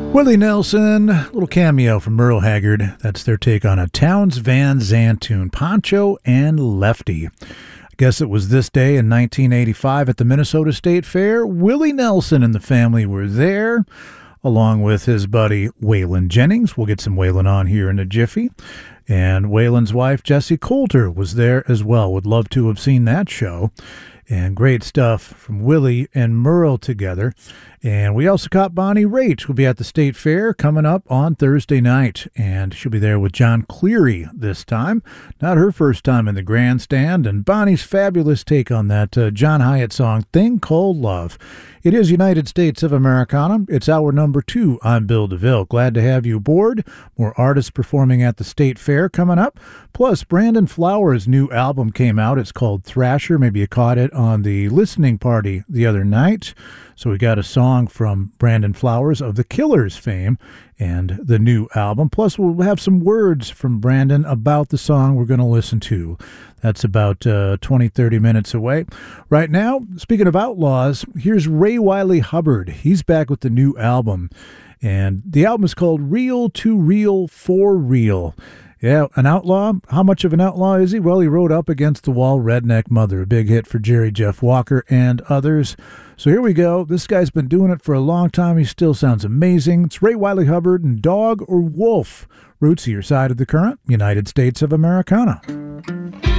Willie Nelson, little cameo from Merle Haggard. That's their take on a Townes Van Zandt tune, Poncho and Lefty. I guess it was this day in 1985 at the Minnesota State Fair. Willie Nelson and the family were there, along with his buddy Waylon Jennings. We'll get some Waylon on here in a jiffy. And Waylon's wife, Jessie Coulter, was there as well. Would love to have seen that show. And great stuff from Willie and Merle together. And we also caught Bonnie Raitt, who'll be at the State Fair coming up on Thursday night. And she'll be there with John Cleary this time. Not her first time in the grandstand. And Bonnie's fabulous take on that John Hyatt song, Thing Called Love. It is United States of Americana. It's hour number 2. I'm Bill DeVille. Glad to have you aboard. More artists performing at the State Fair coming up. Plus, Brandon Flowers' new album came out. It's called Thrasher. Maybe you caught it on the listening party the other night. So we got a song from Brandon Flowers of The Killers fame and the new album. Plus, we'll have some words from Brandon about the song we're going to listen to. That's about 20, 30 minutes away. Right now, speaking of outlaws, here's Ray Wiley Hubbard. He's back with the new album. And the album is called Real to Real for Real. Yeah, an outlaw. How much of an outlaw is he? Well, he wrote Up Against the Wall, Redneck Mother, a big hit for Jerry Jeff Walker and others. So here we go. This guy's been doing it for a long time. He still sounds amazing. It's Ray Wiley Hubbard and Dog or Wolf. Roots to your side of the current, United States of Americana.